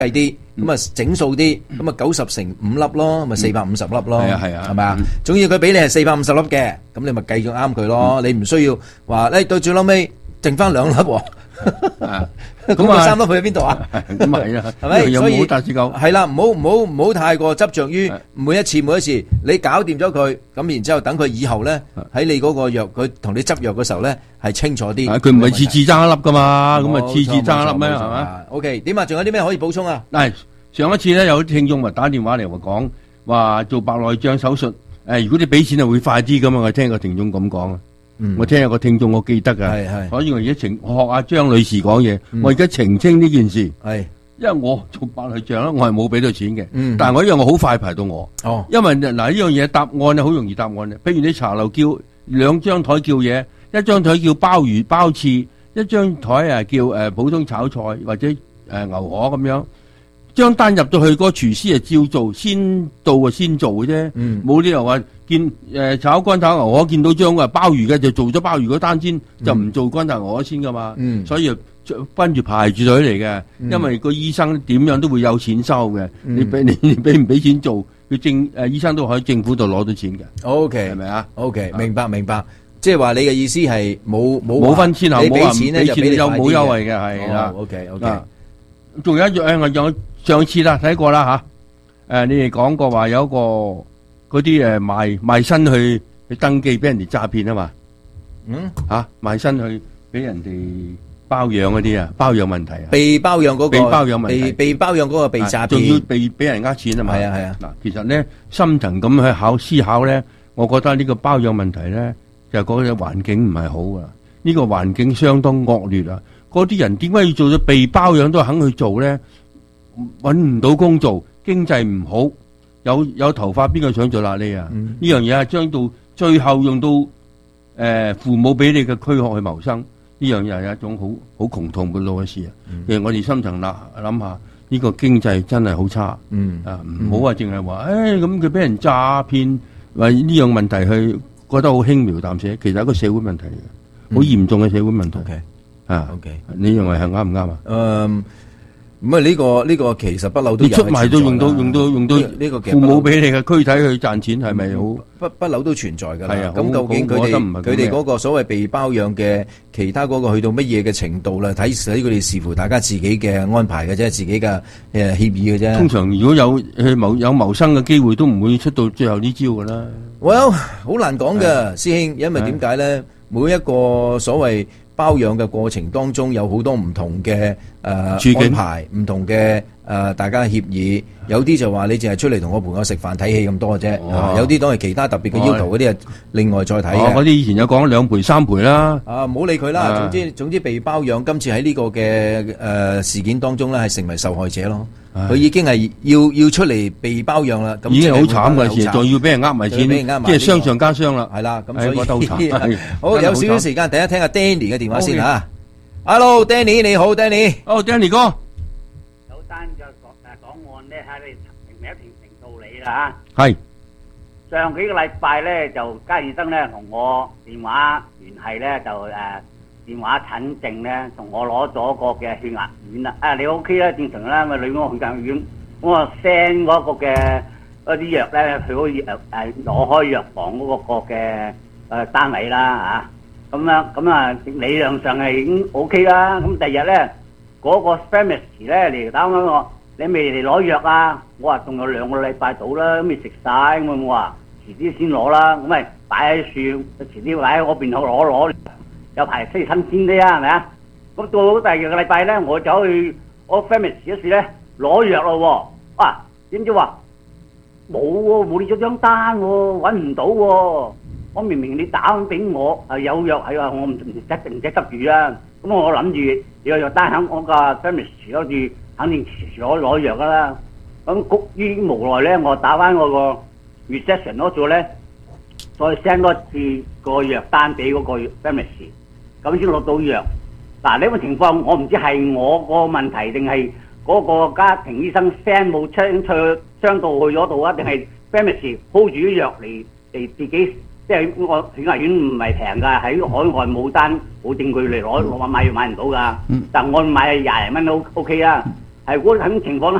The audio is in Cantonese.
計啲，咁啊整數啲，咁啊90乘5粒咯，咪450粒咯，係咪啊？總之佢俾你係450粒嘅，咁你咪計咗啱佢咯，你唔需要話到最後尾剩翻2粒喎。咁3粒去喺邊度啊？ 咁係啦， 係咪？所以係啦，唔好太過執着於每一次，你搞掂咗佢，咁然之後等佢以後咧喺你嗰個藥，佢同你執藥嘅時候咧係清楚啲。 佢唔係次次爭一粒噶嘛，咁啊次次爭一粒咩？係嘛 ？OK，點啊？仲有啲咩可以補充啊？ 嗱，上一次咧有啲聽眾咪打電話嚟講話做白內障手術，如果你俾錢就會快啲噶嘛，我聽個聽眾咁講啊。我聽有個聽眾我記得噶，所以我而家學阿張女士講嘢，我而家澄清呢件事，因為我做白內障咧，我係冇俾到錢嘅，但係我一樣我好快排到我，因為嗱呢樣嘢答案咧好容易答案嘅，譬如你茶樓叫2張台叫嘢，一張台叫鮑魚鮑翅，一張台叫普通炒菜或者牛河咁樣，張單入到去個廚師照做，先到啊先做嘅啫，冇理由話。見炒乾炒牛河見到張鮑魚嘅就做咗鮑魚嗰單先，就唔做乾炒牛河先噶嘛，所以跟住排住隊嚟嘅，因為個醫生點樣都會有錢收嘅，你俾唔俾錢做，佢醫生都可以政府度攞到錢嘅。 OK 係咪啊 ？OK 明白，即係話你嘅意思係冇分先後， 你俾錢咧就俾你有冇優惠嘅係啦。 OK， 仲有一樣我上次啦睇過啦吓，你哋講過話有一個。嗰啲賣身去登記俾人哋詐騙啊嘛，賣身去俾人哋包養嗰啲包養問題被包養嗰個被包養問題， 被包養嗰個被詐騙， 仲要俾人呃錢啊嘛， 係啊。 嗱，其實咧深層咁去思考咧，我覺得呢個包養問題咧就係嗰個環境唔係好噶，呢個環境相當惡劣啊！嗰啲人點解要做咗被包養都肯去做咧？搵唔到工做，經濟唔好。有頭髮邊個想做癩痢啊？呢樣嘢係將到最後用到父母俾你嘅軀殼去謀生，呢樣嘢係一種好窮痛嘅嘅事啊！其實我哋深層諗下，呢個經濟真係好差，唔好話淨係話咁佢俾人詐騙，話呢樣問題去覺得好輕描淡寫，其實係一個社會問題嚟嘅，好嚴重嘅社會問題。你認為係啱唔啱啊？ 咁啊！呢個其實不嬲都有出賣到用到呢個父母俾你嘅軀體去賺錢，係咪好不嬲都存在㗎啦？ 係啊， 咁究竟佢哋嗰個所謂被包養嘅其他嗰個去到乜嘢嘅程度啦？睇佢哋視乎大家自己嘅安排嘅啫，自己嘅協議嘅啫。 通常如果有謀生嘅機會，都唔會出到最後呢招㗎啦。 Well，好難講㗎，師兄，因為點解咧？每一個所謂包養嘅過程當中有好多唔同嘅安排，唔同嘅大家協議，有啲就話你淨係出嚟同我陪我食飯睇戲咁多嘅啫，有啲都係其他特別嘅要求嗰啲另外再睇嘅。 嗰啲以前有講2賠3賠啦。 唔好理佢啦，總之被包養，今次喺呢個嘅事件當中咧係成為受害者咯。佢已經係要出嚟被包養啦，咁已經好慘嘅事，仲要俾人呃埋錢，即係傷上加傷啦。 係啦，咁所以覺得好有少少時間，第一聽下 Danny 嘅電話先嚇。Hello，Danny 你好，Danny。 Danny 哥。 有單嘅講案咧，喺你評道理啦嚇。係。 上幾個禮拜咧，就家醫生咧同我電話聯繫咧，就電話診症咧，同我攞咗個嘅血壓丸啦。你 OK 啦，正常啦，咪攞個血壓丸，咁我 send 嗰個嘅嗰啲藥咧，佢可以攞開藥房嗰個嘅單位啦嚇。咁啊，理論上係已經 OK 啦。咁第二日咧，嗰個 pharmacist 咧嚟打返我，你未嚟攞藥啊？我話仲有2個禮拜到啦，都未食晒。咁我話遲啲先攞啦。咁咪擺喺樹，遲啲擺喺嗰邊攞。有排新鮮啲啊，係咪啊？咁到第二個禮拜咧，我走去我 pharmacy 嗰時咧攞藥咯喎，點知話冇喎，冇你咗張單喎，揾唔到喎。我明明你打俾我有藥係話，我唔使執住啊。咁我諗住有藥單喺我個 pharmacy 嗰度，肯定攞藥噶啦。咁焗於無奈咧，我打翻我個 reception 嗰度咧，再 send 多次個藥單俾嗰個 pharmacy。咁先攞到藥。嗱，呢個情況我唔知係我個問題定係嗰個家庭醫生 send 冇商到去嗰度啊？定係 pharmacy hold 住啲藥嚟自己，即係我血壓丸唔係平㗎，喺海外冇單冇證據嚟攞買藥買唔到㗎。但我買20蚊都 OK 啊。 係嗰種情況咧。